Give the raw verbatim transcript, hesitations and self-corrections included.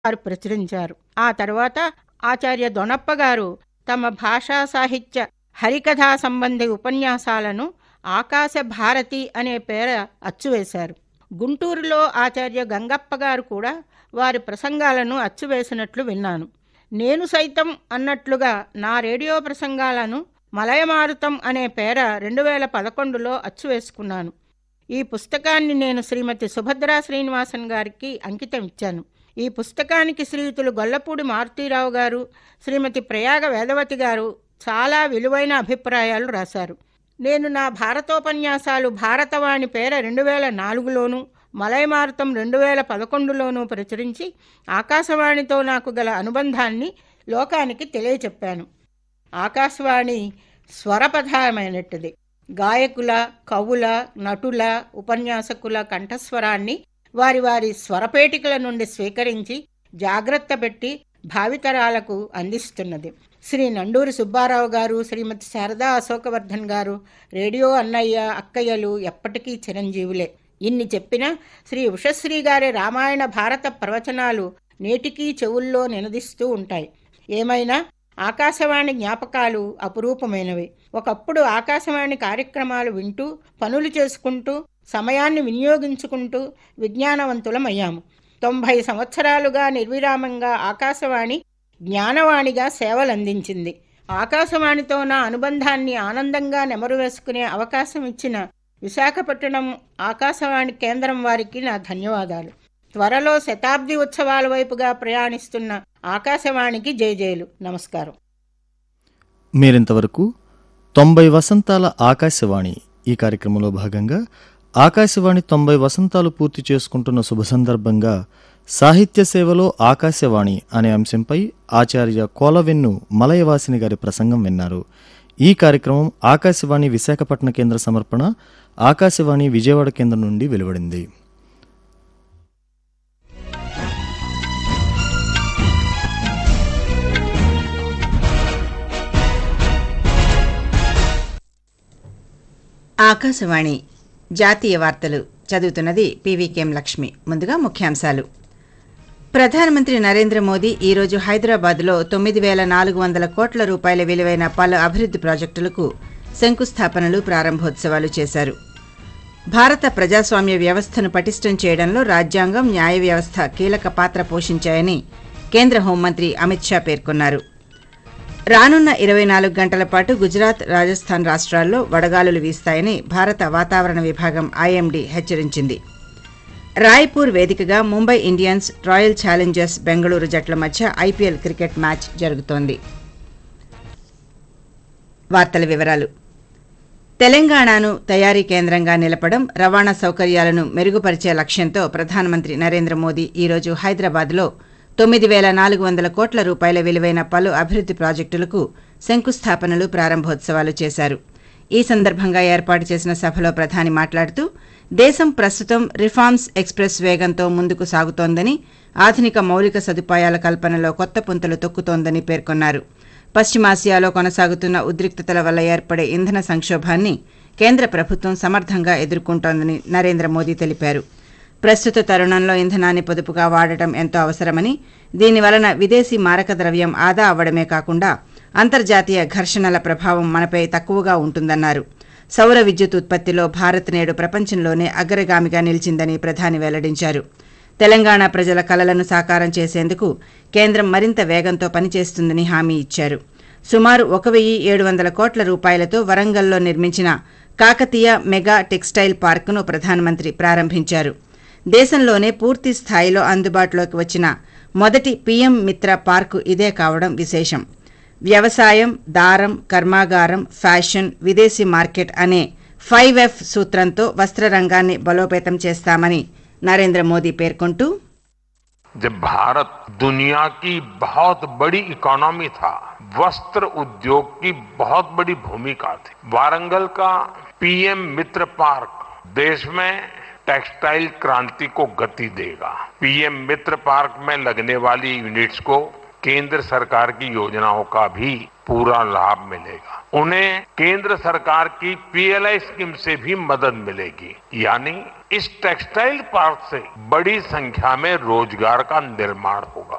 వారు ప్రచురించారు. ఆ తర్వాత ఆచార్య దొనప్ప గారు తమ భాషా సాహిత్య హరికథా సంబంధి ఉపన్యాసాలను ఆకాశ భారతి అనే పేర అచ్చువేశారు. గుంటూరులో ఆచార్య గంగప్ప గారు కూడా వారి ప్రసంగాలను అచ్చువేసినట్లు విన్నాను. నేను సైతం అన్నట్లుగా నా రేడియో ప్రసంగాలను మలయమారుతం అనే పేర రెండు వేల పదకొండులో అచ్చువేసుకున్నాను. ఈ పుస్తకాన్ని నేను శ్రీమతి సుభద్రా శ్రీనివాసన్ గారికి అంకితం ఇచ్చాను. ఈ పుస్తకానికి శ్రీయుతులు గొల్లపూడి మారుతీరావు గారు, శ్రీమతి ప్రయాగ వేదవతి గారు చాలా విలువైన అభిప్రాయాలు రాశారు. నేను నా భారతోపన్యాసాలు భారతవాణి పేర రెండు వేల నాలుగులోను, మలయమారుతం రెండు వేల పదకొండులోనూ ప్రచురించి ఆకాశవాణితో నాకు గల అనుబంధాన్ని లోకానికి తెలియచెప్పాను. ఆకాశవాణి స్వరపథమైనట్టుది. గాయకుల, కవుల, నటుల, ఉపన్యాసకుల కంఠస్వరాన్ని వారి వారి స్వరపేటికల నుండి స్వీకరించి జాగ్రత్త పెట్టి భావితరాలకు అందిస్తున్నది. శ్రీ నండూరి సుబ్బారావు గారు, శ్రీమతి శారదా అశోకవర్ధన్ గారు రేడియో అన్నయ్య అక్కయ్యలు ఎప్పటికీ చిరంజీవులే. ఇన్ని చెప్పినా శ్రీ ఉషశ్రీ గారి రామాయణ భారత ప్రవచనాలు నేటికీ చెవుల్లో నినదిస్తూ ఉంటాయి. ఏమైనా ఆకాశవాణి జ్ఞాపకాలు అపురూపమైనవి. ఒకప్పుడు ఆకాశవాణి కార్యక్రమాలు వింటూ, పనులు చేసుకుంటూ, సమయాన్ని వినియోగించుకుంటూ విజ్ఞానవంతులమయ్యాము. తొంభై సంవత్సరాలుగా నిర్విరామంగా ఆకాశవాణి జ్ఞానవాణిగా సేవలందించింది. ఆకాశవాణితో నా అనుబంధాన్ని ఆనందంగా నెమరు వేసుకునే అవకాశం ఇచ్చిన విశాఖపట్నం ఆకాశవాణి కేంద్రం వారికి నా ధన్యవాదాలు. త్వరలో శతాబ్ది ఉత్సవాల వైపుగా ప్రయాణిస్తున్న ఆకాశవాణికి జయజయలు. నమస్కారం. మీరింతవరకు తొంభై వసంతాల ఆకాశవాణి ఈ కార్యక్రమంలో భాగంగా ఆకాశవాణి తొంభై వసంతాలు పూర్తి చేసుకుంటున్న శుభ సందర్భంగా సాహిత్య సేవలో ఆకాశవాణి అనే అంశంపై ఆచార్య కోలవెన్ను మలయవాసిని గారి ప్రసంగం విన్నారు. ఈ కార్యక్రమం ఆకాశవాణి విశాఖపట్నం కేంద్ర సమర్పణ, ఆకాశవాణి విజయవాడ కేంద్రం నుండి వెలువడింది. ఆకాశవాణి జాతీయ వార్తలు చదువుతున్నది పీవీకేఎం లక్ష్మి. ముందుగా ముఖ్యాంశాలు. ప్రధానమంత్రి నరేంద్ర మోదీ ఈరోజు హైదరాబాద్లో తొమ్మిది వేల నాలుగు వందల కోట్ల రూపాయల విలువైన పలు అభివృద్ది ప్రాజెక్టులకు శంకుస్థాపనలు, ప్రారంభోత్సవాలు చేశారు. భారత ప్రజాస్వామ్య వ్యవస్థను పటిష్టం చేయడంలో రాజ్యాంగం, న్యాయ వ్యవస్థ కీలక పాత్ర పోషించాయని కేంద్ర హోంమంత్రి అమిత్ షా పేర్కొన్నారు. రానున్న ఇరవై నాలుగు గంటల పాటు గుజరాత్, రాజస్థాన్ రాష్ట్రాల్లో వడగాలులు వీస్తాయని భారత వాతావరణ విభాగం ఐఎండీ హెచ్చరించింది. రాయ్పూర్ వేదికగా Mumbai Indians, royal Challengers Bengaluru జట్ల మధ్య ఐపీఎల్ క్రికెట్ మ్యాచ్ జరుగుతోంది. వార్తల వివరాలు. తెలంగాణను తయారీ కేంద్రంగా నిలపడం, రవాణా సౌకర్యాలను మెరుగుపరిచే లక్ష్యంతో ప్రధానమంత్రి నరేంద్ర మోదీ ఈరోజు హైదరాబాద్లో తొమ్మిది వేల నాలుగు వందల కోట్ల రూపాయల విలువైన పలు అభివృద్ది ప్రాజెక్టులకు శంకుస్థాపనలు, ప్రారంభోత్సవాలు చేశారు. ఈ సందర్భంగా ఏర్పాటు చేసిన సభలో ప్రధాని మాట్లాడుతూ దేశం ప్రస్తుతం రిఫార్మ్స్ ఎక్స్ప్రెస్ వేగంతో ముందుకు సాగుతోందని, ఆధునిక మౌలిక సదుపాయాల కల్పనలో కొత్త పుంతలు తొక్కుతోందని పేర్కొన్నారు. పశ్చిమాసియాలో కొనసాగుతున్న ఉద్రిక్తతల వల్ల ఏర్పడే ఇంధన సంక్షోభాన్ని కేంద్ర ప్రభుత్వం సమర్థంగా ఎదుర్కొంటోందని నరేంద్ర మోదీ తెలిపారు. ప్రస్తుత తరుణంలో ఇంధనాన్ని పొదుపుగా వాడటం ఎంతో అవసరమని, దీనివలన విదేశీ మారక ద్రవ్యం ఆదా అవ్వడమే కాకుండా అంతర్జాతీయ ఘర్షణల ప్రభావం మనపై తక్కువగా ఉంటుందన్నారు. సౌర విద్యుత్ ఉత్పత్తిలో భారత్ నేడు ప్రపంచంలోనే అగ్రగామిగా నిలిచిందని ప్రధాని వెల్లడించారు. తెలంగాణ ప్రజల కలలను సాకారం చేసేందుకు కేంద్రం మరింత వేగంతో పనిచేస్తుందని హామీ ఇచ్చారు. సుమారు ఒక వెయ్యి ఏడు వందల కోట్ల రూపాయలతో వరంగల్లో నిర్మించిన కాకతీయ మెగా టెక్స్టైల్ పార్కును ప్రధానమంత్రి ప్రారంభించారు. దేశంలోనే పూర్తి స్థాయిలో అందుబాటులోకి వచ్చిన మొదటి పీఎం మిత్ర పార్కు ఇదే కావడం విశేషం. వ్యవసాయం, దారం, కర్మాగారం, ఫ్యాషన్, విదేశీ మార్కెట్ అనే ఫైవ్ ఎఫ్ సూత్రంతో వస్త్ర రంగాన్ని బలోపేతం చేస్తామని నరేంద్ర మోదీ పేర్కొంటూ, जब भारत दुनिया की बहुत बड़ी इकोनॉमी था, वस्त्र उद्योग की बहुत बड़ी भूमिका थी. वारंगल का पीएम मित्र पार्क देश में टेक्सटाइल क्रांति को गति देगा. पीएम मित्र पार्क में लगने वाली यूनिट्स को केंद्र सरकार की योजनाओं का भी पूरा लाभ मिलेगा. उन्हें केंद्र सरकार की पीएलआई स्कीम से भी मदद मिलेगी. यानी इस टेक्सटाइल पार्क से बड़ी संख्या में रोजगार का निर्माण होगा.